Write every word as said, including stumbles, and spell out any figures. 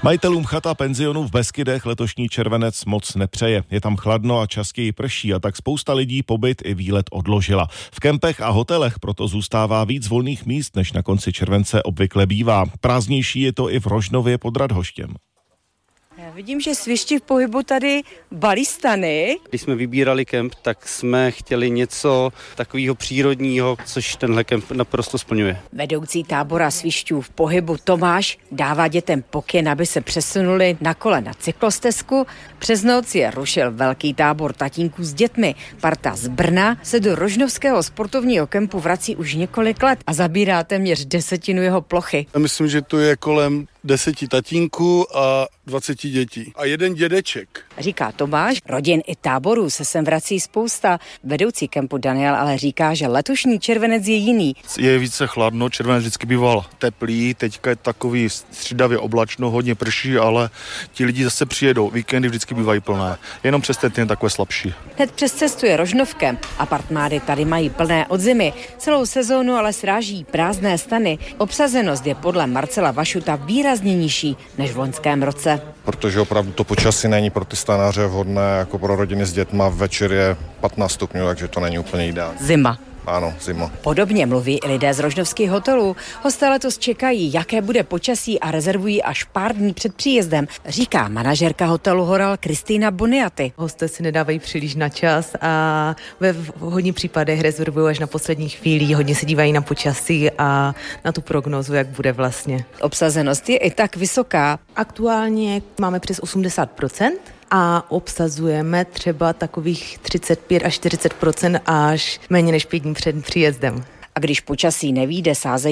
Majitelům chat a penzionů v Beskydech letošní červenec moc nepřeje. Je tam chladno a častěji prší a tak spousta lidí pobyt i výlet odložila. V kempech a hotelech proto zůstává víc volných míst, než na konci července obvykle bývá. Prázdnější je to i v Rožnově pod Radhoštěm. Já vidím, že svišti v pohybu tady balistany. Když jsme vybírali kemp, tak jsme chtěli něco takového přírodního, což tenhle kemp naprosto splňuje. Vedoucí tábora svišťů v pohybu Tomáš dává dětem pokyn, aby se přesunuli na kole na cyklostezku. Přes noc je rušil velký tábor tatínků s dětmi. Parta z Brna se do rožnovského sportovního kempu vrací už několik let a zabírá téměř desetinu jeho plochy. Já myslím, že to je kolem deseti tatínků a dvaceti dětí. A jeden dědeček. Říká Tomáš, rodin i táborů se sem vrací spousta. Vedoucí kempu Daniel ale říká, že letošní červenec je jiný. Je více chladno, červenec vždycky býval teplý, teďka je takový střídavě oblačno, hodně prší, ale ti lidi zase přijedou. Víkendy vždycky bývají plné, jenom přes ten týden takové slabší. Hned přes cestu je Rožnovkem. Apartmády tady mají plné od zimy. Celou sezónu ale sráží prázdné stany. Obsazenost je podle Marcela Vašuta výrazně nižší než v loňském roce. Protože opravdu to počasí není pro ty stanáře vhodné, jako pro rodiny s dětma, večer je patnáct stupňů, takže to není úplně ideální. Zima. Ano, zima. Podobně mluví i lidé z rožnovských hotelů. Hosté letos čekají, jaké bude počasí a rezervují až pár dní před příjezdem, říká manažerka hotelu Horal Kristýna Boniaty. Hosté si nedávají příliš na čas a ve hodně případech rezervují až na poslední chvíli, hodně se dívají na počasí a na tu prognózu, jak bude vlastně. Obsazenost je i tak vysoká. Aktuálně máme přes osmdesát procent. A obsazujeme třeba takových třicet pět až čtyřicet procent až méně než pět dní před příjezdem. A když počasí nevyjde, sázejí